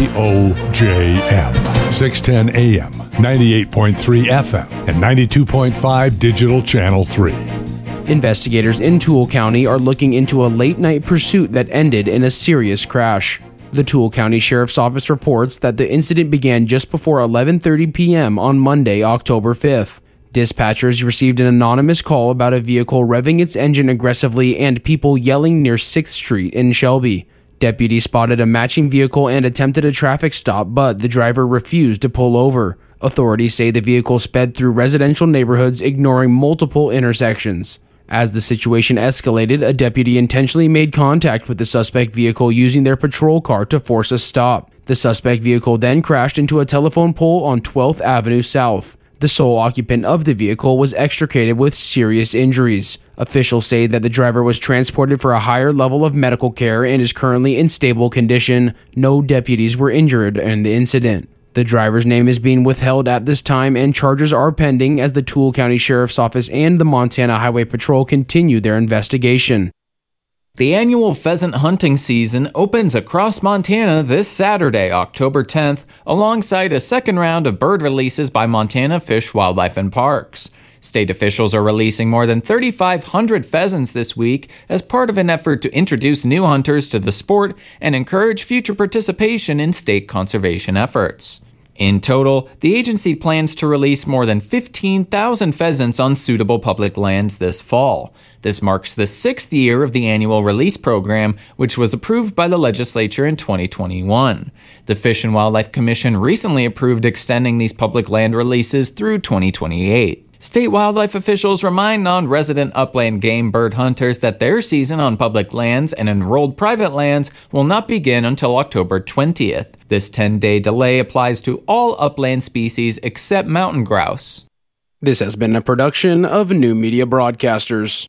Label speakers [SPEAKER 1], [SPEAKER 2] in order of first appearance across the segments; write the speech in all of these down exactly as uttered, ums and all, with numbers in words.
[SPEAKER 1] O J M, six ten A M, ninety-eight point three F M, and ninety-two point five Digital Channel three.
[SPEAKER 2] Investigators in Toole County are looking into a late-night pursuit that ended in a serious crash. The Toole County Sheriff's Office reports that the incident began just before eleven thirty p.m. on Monday, October fifth. Dispatchers received an anonymous call about a vehicle revving its engine aggressively and people yelling near sixth street in Shelby. Deputies spotted a matching vehicle and attempted a traffic stop, but the driver refused to pull over. Authorities say the vehicle sped through residential neighborhoods, ignoring multiple intersections. As the situation escalated, a deputy intentionally made contact with the suspect vehicle using their patrol car to force a stop. The suspect vehicle then crashed into a telephone pole on twelfth Avenue South. The sole occupant of the vehicle was extricated with serious injuries. Officials say that the driver was transported for a higher level of medical care and is currently in stable condition. No deputies were injured in the incident. The driver's name is being withheld at this time, and charges are pending as the Toole County Sheriff's Office and the Montana Highway Patrol continue their investigation.
[SPEAKER 3] The annual pheasant hunting season opens across Montana this Saturday, October tenth, alongside a second round of bird releases by Montana Fish, Wildlife, and Parks. State officials are releasing more than thirty-five hundred pheasants this week as part of an effort to introduce new hunters to the sport and encourage future participation in state conservation efforts. In total, the agency plans to release more than fifteen thousand pheasants on suitable public lands this fall. This marks the sixth year of the annual release program, which was approved by the legislature in twenty twenty-one. The Fish and Wildlife Commission recently approved extending these public land releases through twenty twenty-eight. State wildlife officials remind non-resident upland game bird hunters that their season on public lands and enrolled private lands will not begin until October twentieth. This ten-day delay applies to all upland species except mountain grouse.
[SPEAKER 2] This has been a production of New Media Broadcasters.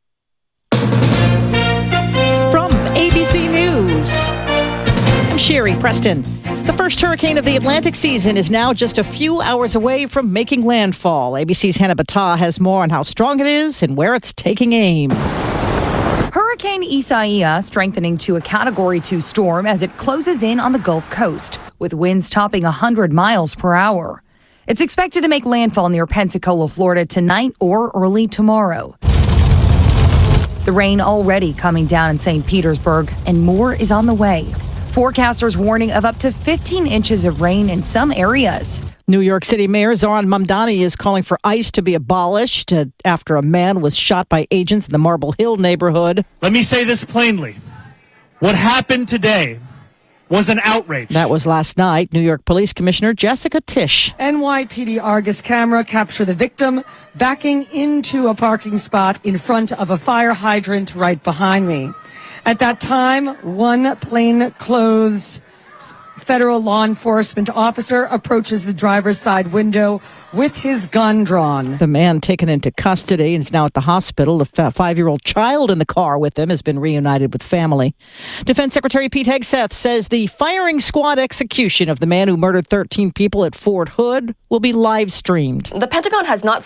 [SPEAKER 4] From A B C News, I'm Sherry Preston. The first hurricane of the Atlantic season is now just a few hours away from making landfall. A B C's Hannah Battah has more on how strong it is and where it's taking aim.
[SPEAKER 5] Hurricane Isaiah strengthening to a Category two storm as it closes in on the Gulf Coast, with winds topping one hundred miles per hour. It's expected to make landfall near Pensacola, Florida tonight or early tomorrow. The rain already coming down in Saint Petersburg, and more is on the way. Forecasters warning of up to fifteen inches of rain in some areas.
[SPEAKER 4] New York City Mayor Zohran Mamdani is calling for ICE to be abolished uh, after a man was shot by agents in the Marble Hill neighborhood.
[SPEAKER 6] Let me say this plainly. What happened today was an outrage.
[SPEAKER 4] That was last night. New York Police Commissioner Jessica Tisch.
[SPEAKER 7] N Y P D Argus camera captured the victim backing into a parking spot in front of a fire hydrant right behind me. At that time, one plainclothes federal law enforcement officer approaches the driver's side window with his gun drawn.
[SPEAKER 4] The man taken into custody and is now at the hospital. The five-year-old child in the car with him has been reunited with family. Defense Secretary Pete Hegseth says the firing squad execution of the man who murdered thirteen people at Fort Hood will be live streamed.
[SPEAKER 8] The Pentagon has not